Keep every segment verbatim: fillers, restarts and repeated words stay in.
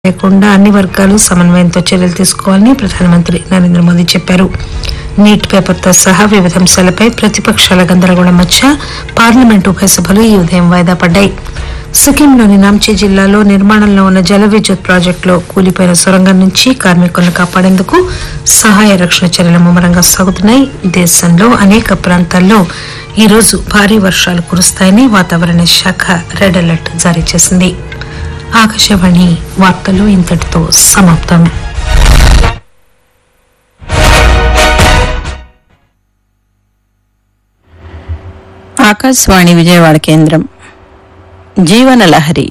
లేకుండా అన్ని వర్గాలు సమన్వయంతో చర్యలు తీసుకోవాలని ప్రధానమంత్రి నరేంద్ర మోదీ చెప్పారు. నీట్ పేపర్తో సహా వివిధ అంశాలపై ప్రతిపక్షాల గందరగోళం మధ్య పార్లమెంటు ఉభయ సభలు ఈ ఉదయం వాయిదా పడ్డాయి. సిక్కింలోని నాంచీ జిల్లాలో నిర్మాణంలో ఉన్న జల విద్యుత్ ప్రాజెక్టులో కూలిపోయిన సొరంగం నుంచి కార్మికులను కాపాడేందుకు సహాయ రక్షణ చర్యలు ముమ్మరంగా సాగుతున్నాయి. దేశంలో అనేక ప్రాంతాల్లో ఈ రోజు భారీ వర్షాలు కురుస్తాయని వాతావరణ శాఖ రెడ్ అలర్ట్ జారీ చేసింది. ఆకాశవాణి వార్తలు ఇంతటితో సమాప్తం. ఆకాశవాణి విజయవాడ కేంద్రం. జీవన లహరి.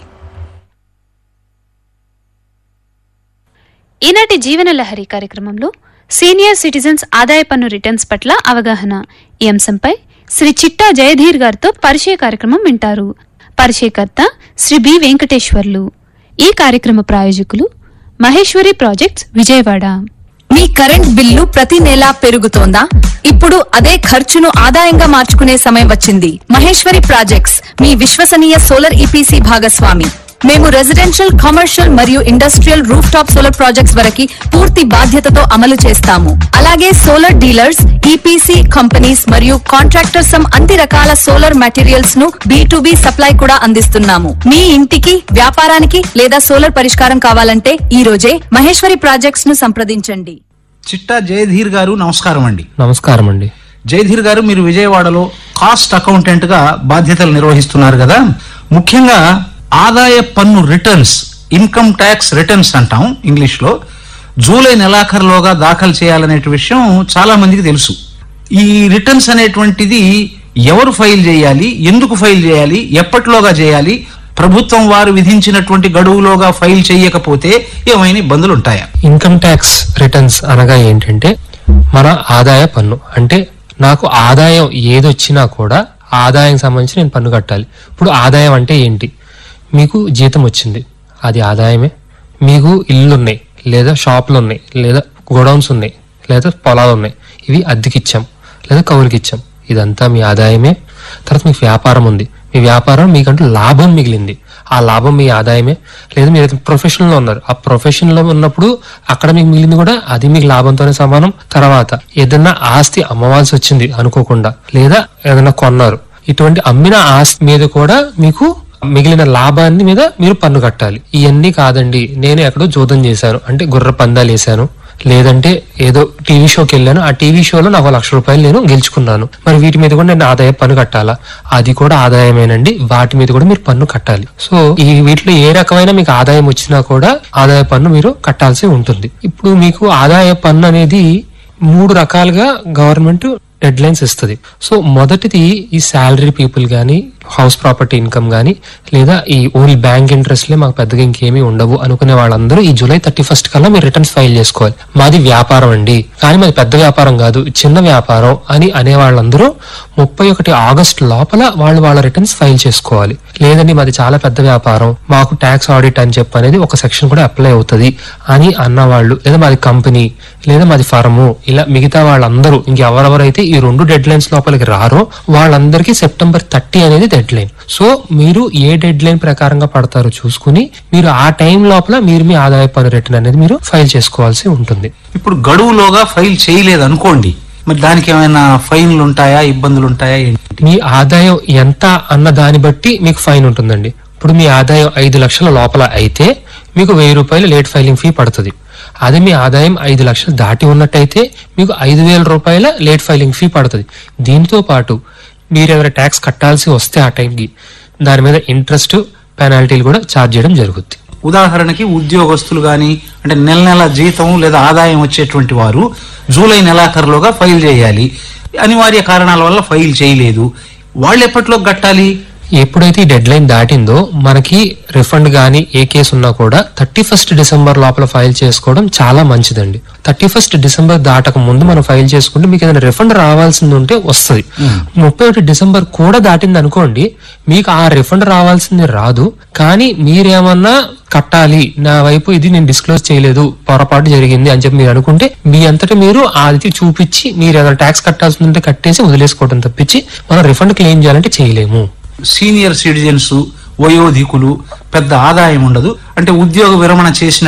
ఈనాటి జీవన లహరి కార్యక్రమంలో సీనియర్ సిటిజన్స్ ఆదాయ పన్ను రిటర్న్స్ పట్ల అవగాహన ఈ అంశంపై శ్రీ చిట్టా జయధీర్ గారితో పరిచయ కార్యక్రమం వింటారు. పరిచయకర్త శ్రీ బి వెంకటేశ్వర్లు. ఈ కార్యక్రమ ప్రాయోజకులు మహేశ్వరి ప్రాజెక్ట్స్ విజయవాడ. మీ కరెంట్ బిల్లు ప్రతి నెలా పెరుగుతోందా? ఇప్పుడు అదే ఖర్చును ఆదాయంగా మార్చుకునే సమయం వచ్చింది. మహేశ్వరి ప్రాజెక్ట్స్ మీ విశ్వసనీయ సోలార్ ఈపీసీ భాగస్వామి. మేము రెసిడెన్షియల్, కమర్షియల్ మరియు industrial roof top solar projects వరకు పూర్తి బాధ్యతతో అమలు చేస్తాము. అలాగే సోలార్ డీలర్స్, ఈపీసీ కంపెనీస్ మరియు కాంట్రాక్టర్స్ అన్ని రకాల సోలార్ మెటీరియల్స్ ను బి టు బి సప్లై కూడా అందిస్తున్నాము. మీ ఇంటికి, వ్యాపారానికి లేదా సోలార్ పరిష్కారం కావాలంటే ఈ రోజే మహేశ్వరి ప్రాజెక్ట్స్ ను సంప్రదించండి. చిట్టా జయధీర్ గారు నమస్కారం అండి. నమస్కారం అండి. జయధీర్ గారు, మీరు విజయవాడలో కాస్ట్ అకౌంటెంట్ గా బాధ్యతలు నిర్వహిస్తున్నారు కదా. ముఖ్యంగా ఆదాయ పన్ను రిటర్న్స్, ఇన్కమ్ ట్యాక్స్ రిటర్న్స్ అంటాం ఇంగ్లీష్ లో, జూలై నెలాఖరులోగా దాఖలు చేయాలనే విషయం చాలా మందికి తెలుసు. ఈ రిటర్న్స్ అనేటువంటిది ఎవరు ఫైల్ చేయాలి, ఎందుకు ఫైల్ చేయాలి, ఎప్పటిలోగా చేయాలి, ప్రభుత్వం వారు విధించినటువంటి గడువులోగా ఫైల్ చేయకపోతే ఏమైనా ఇబ్బందులు ఉంటాయా? ఇన్కమ్ ట్యాక్స్ రిటర్న్స్ అనగా ఏంటంటే మన ఆదాయ పన్ను. అంటే నాకు ఆదాయం ఏదొచ్చినా కూడా ఆదాయం సంబంధించి నేను పన్ను కట్టాలి. ఇప్పుడు ఆదాయం అంటే ఏంటి? మీకు జీతం వచ్చింది, అది ఆదాయమే. మీకు ఇల్లు ఉన్నాయి, లేదా షాపులు ఉన్నాయి, లేదా గోడౌన్స్ ఉన్నాయి, లేదా పొలాలు ఉన్నాయి, ఇవి అద్దెకిచ్చాం లేదా కౌలుకిచ్చాం, ఇదంతా మీ ఆదాయమే. తర్వాత మీకు వ్యాపారం ఉంది, మీ వ్యాపారం మీకంటూ లాభం మిగిలింది, ఆ లాభం మీ ఆదాయమే. లేదా మీరు ప్రొఫెషన్ లో ఉన్నారు, ఆ ప్రొఫెషన్ లో ఉన్నప్పుడు అక్కడ మీకు మిగిలింది కూడా అది మీకు లాభంతోనే సమానం. తర్వాత ఏదైనా ఆస్తి అమ్మవాల్సి వచ్చింది అనుకోకుండా, లేదా ఏదైనా కొన్నారు, ఇటువంటి అమ్మిన ఆస్తి మీద కూడా మీకు మిగిలిన లాభాన్ని మీద మీరు పన్ను కట్టాలి. ఇవన్నీ కాదండి, నేను ఎక్కడో జోదం చేశాను అంటే గుర్ర పందాలు వేసాను, లేదంటే ఏదో టీవీ షోకి వెళ్ళాను, ఆ టీవీ షోలో నాకు లక్ష రూపాయలు నేను గెలుచుకున్నాను, మరి వీటి మీద కూడా నేను ఆదాయ పన్ను కట్టాలా? అది కూడా ఆదాయమేనండి, వాటి మీద కూడా మీరు పన్ను కట్టాలి. సో ఈ వీటిలో ఏ రకమైన మీకు ఆదాయం వచ్చినా కూడా ఆదాయ పన్ను మీరు కట్టాల్సి ఉంటుంది. ఇప్పుడు మీకు ఆదాయ పన్ను అనేది మూడు రకాలుగా గవర్నమెంట్ డెడ్ లైన్స్ ఇస్తుంది. సో మొదటిది ఈ శాలరీ పీపుల్ గానీ, హౌస్ ప్రాపర్టీ ఇన్కమ్ గానీ, లేదా ఈ ఓన్లీ బ్యాంక్ ఇంట్రెస్ట్ లే మాకు పెద్దగా ఇంకేమీ ఉండవు అనుకునే వాళ్ళందరూ ఈ జూలై థర్టీ ఫస్ట్ కల్లా మీరు రిటర్న్స్ ఫైల్ చేసుకోవాలి. మాది వ్యాపారం అండి, కానీ మాది పెద్ద వ్యాపారం కాదు, చిన్న వ్యాపారం అని అనే వాళ్ళందరూ ముప్పై ఒకటి ఆగస్టు లోపల వాళ్ళు వాళ్ళ రిటర్న్స్ ఫైల్ చేసుకోవాలి. లేదండి మాది చాలా పెద్ద వ్యాపారం, మాకు ట్యాక్స్ ఆడిట్ అని చెప్పి అనేది ఒక సెక్షన్ కూడా అప్లై అవుతుంది అని అన్నవాళ్ళు, లేదా మాది కంపెనీ, లేదా మాది ఫర్ము, ఇలా మిగతా వాళ్ళందరూ ఇంకెవరెవరైతే ఈ రెండు డెడ్ లైన్స్ లోపలికి రారో వాళ్ళందరికీ సెప్టెంబర్ థర్టీ అనేది డెడ్ లైన్. సో మీరు ఏ డెడ్ లైన్ ప్రకారంగా పడతారో చూసుకుని మీరు ఆ టైం లోపల మీరు మీ ఆదాయ పన్ను రిటర్న్ అనేది మీరు ఫైల్ చేసుకోవాల్సి ఉంటుంది. ఇప్పుడు గడువులోగా ఫైల్ చేయలేదు అనుకోండి, మరి దానికి ఏమైనా ఫైన్లు ఉంటాయా, ఇబ్బందులు ఉంటాయా ఏంటి? మీ ఆదాయం ఎంత అన్న దాన్ని బట్టి మీకు ఫైన్ ఉంటుందండి. ఇప్పుడు మీ ఆదాయం ఐదు లక్షల లోపల అయితే మీకు వెయ్యి రూపాయలు లేట్ ఫైలింగ్ ఫీ పడుతుంది. అదే మీ ఆదాయం ఐదు లక్షలు దాటి ఉన్నట్టయితే మీకు ఐదు వేల రూపాయల లేట్ ఫైలింగ్ ఫీ పడుతుంది. దీంతో పాటు మీరు ఏదైనా ట్యాక్స్ కట్టాల్సి వస్తే ఆ టైంకి దాని మీద ఇంట్రెస్ట్, పెనాల్టీలు కూడా ఛార్జ్ చేయడం జరుగుతుంది. ఉదాహరణకి ఉద్యోగస్తులు గాని, అంటే నెల నెల జీతం లేదా ఆదాయం వచ్చేటువంటి వారు జూలై నెలాఖరులోగా ఫైల్ చేయాలి, అనివార్య కారణాల వల్ల ఫైల్ చేయలేదు, వాళ్ళు ఎప్పటిలో కట్టాలి? ఎప్పుడైతే ఈ డెడ్ లైన్ దాటిందో మనకి రిఫండ్ గానీ ఏ కేసు ఉన్నా కూడా థర్టీ ఫస్ట్ డిసెంబర్ లోపల ఫైల్ చేసుకోవడం చాలా మంచిదండి. థర్టీ ఫస్ట్ డిసెంబర్ దాటక ముందు మనం ఫైల్ చేసుకుంటే మీకు ఏదైనా రిఫండ్ రావాల్సింది ఉంటే వస్తుంది. ముప్పై ఒకటి డిసెంబర్ కూడా దాటింది అనుకోండి, మీకు ఆ రిఫండ్ రావాల్సింది రాదు, కానీ మీరేమన్నా కట్టాలి, నా వైపు ఇది నేను డిస్క్లోజ్ చేయలేదు, పొరపాటు జరిగింది అని చెప్పి మీరు అనుకుంటే మీ అంతటా మీరు అది చూపించి మీరు ఏదైనా ట్యాక్స్ కట్టాల్సిందంటే కట్టేసి వదిలేసుకోవడం తప్పించి మనం రిఫండ్ క్లెయిమ్ చేయాలంటే చేయలేము. సీనియర్ సిటిజన్స్, వయోధికులు, పెద్ద ఆదాయం ఉండదు, అంటే ఉద్యోగ విరమణ చేసిన